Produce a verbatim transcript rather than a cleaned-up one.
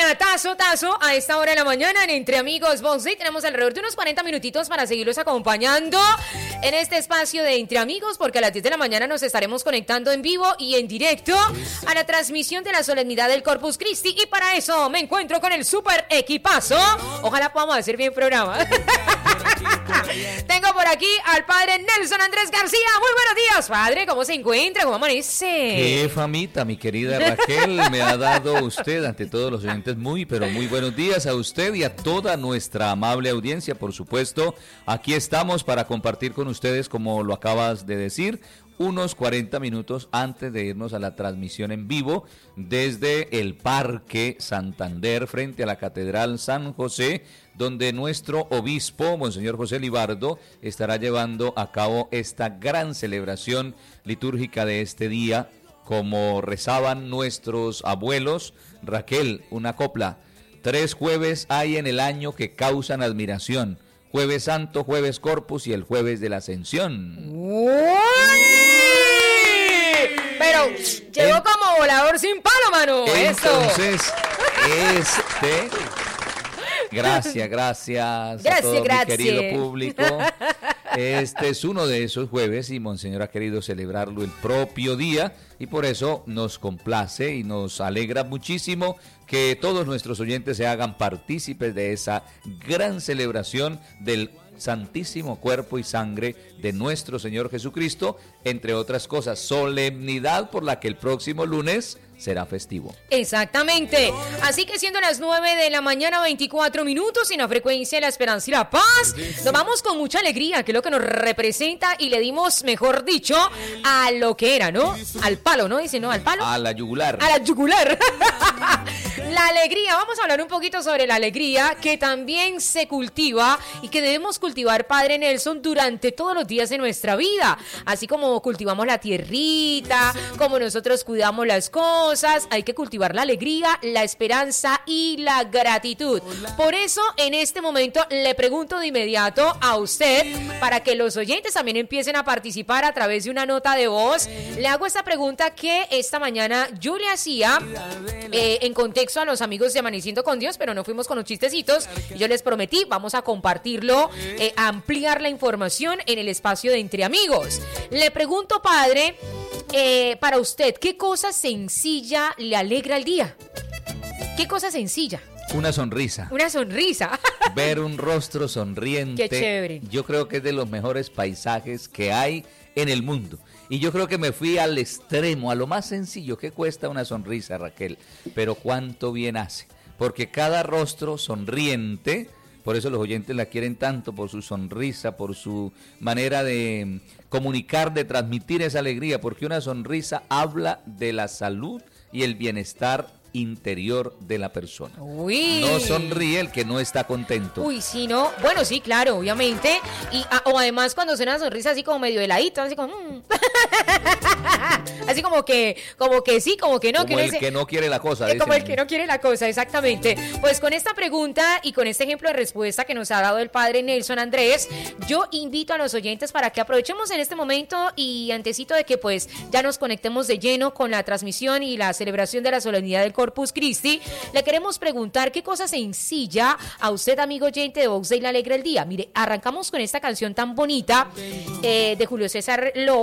Vallenatazo, tazo, a esta hora de la mañana en Entre Amigos Voz Day. Tenemos alrededor de unos cuarenta minutitos para seguirlos acompañando en este espacio de Entre Amigos, porque a las diez de la mañana nos estaremos conectando en vivo y en directo a la transmisión de la solemnidad del Corpus Christi, y para eso me encuentro con el super equipazo. Ojalá podamos hacer bien programa. Tengo por aquí al padre Nelson Andrés García. Muy buenos días, padre. ¿Cómo se encuentra? ¿Cómo amanece? Qué famita, mi querida Raquel, me ha dado usted, ante todos los oyentes, muy, pero muy buenos días a usted y a toda nuestra amable audiencia. Por supuesto, aquí estamos para compartir con ustedes, como lo acabas de decir, unos cuarenta minutos antes de irnos a la transmisión en vivo desde el Parque Santander frente a la Catedral San José, donde nuestro obispo, Monseñor José Libardo, estará llevando a cabo esta gran celebración litúrgica de este día, como rezaban nuestros abuelos. Raquel, una copla: tres jueves hay en el año que causan admiración: Jueves Santo, Jueves Corpus y el Jueves de la Ascensión. ¡Uy! Pero llegó en... como volador sin palo, mano. Entonces, Eso. este... Gracias, gracias, gracias a todo gracias. Mi querido público. Este es uno de esos jueves y Monseñor ha querido celebrarlo el propio día, y por eso nos complace y nos alegra muchísimo que todos nuestros oyentes se hagan partícipes de esa gran celebración del Santísimo Cuerpo y Sangre de nuestro Señor Jesucristo, entre otras cosas, solemnidad por la que el próximo lunes será festivo. Exactamente. Así que siendo las nueve de la mañana, veinticuatro minutos, en la frecuencia de la esperanza y la paz, nos vamos con mucha alegría, que es lo que nos representa, y le dimos, mejor dicho, a lo que era, ¿no? Al palo, ¿no? Dice, ¿no? Al palo. A la yugular. A la yugular. La alegría. Vamos a hablar un poquito sobre la alegría, que también se cultiva y que debemos cultivar, Padre Nelson, durante todos los días de nuestra vida. Así como cultivamos la tierrita, como nosotros cuidamos las cosas, hay que cultivar la alegría, la esperanza y la gratitud. Por eso, en este momento, le pregunto de inmediato a usted, para que los oyentes también empiecen a participar a través de una nota de voz. Le hago esta pregunta que esta mañana yo le hacía eh, en contexto a los amigos de Amaneciendo con Dios, pero no fuimos con los chistecitos. Yo les prometí, vamos a compartirlo, eh, a ampliar la información en el espacio de Entre Amigos. Le pregunto, padre, eh, para usted, ¿qué cosa sencilla le alegra el día? ¿Qué cosa sencilla? Una sonrisa. Una sonrisa. Ver un rostro sonriente. Qué chévere. Yo creo que es de los mejores paisajes que hay en el mundo. Y yo creo que me fui al extremo, a lo más sencillo. ¿Qué cuesta una sonrisa, Raquel? Pero cuánto bien hace. Porque cada rostro sonriente, por eso los oyentes la quieren tanto, por su sonrisa, por su manera de comunicar, de transmitir esa alegría. Porque una sonrisa habla de la salud y el bienestar interior de la persona. Uy. No sonríe el que no está contento. Uy, sí, ¿no? Bueno, sí, claro, obviamente. Y a, o además cuando suena una sonrisa así como medio heladito, así como... Mm. Así como que, como que sí, como que no. Como que el dice, que no quiere la cosa. Como el que no quiere la cosa, exactamente. Pues con esta pregunta y con este ejemplo de respuesta que nos ha dado el padre Nelson Andrés, yo invito a los oyentes para que aprovechemos en este momento y antesito de que pues ya nos conectemos de lleno con la transmisión y la celebración de la solemnidad del Corpus Christi, le queremos preguntar qué cosa sencilla a usted, amigo oyente de Vox Day, le alegra el día. Mire, arrancamos con esta canción tan bonita eh, de Julio César Lobo.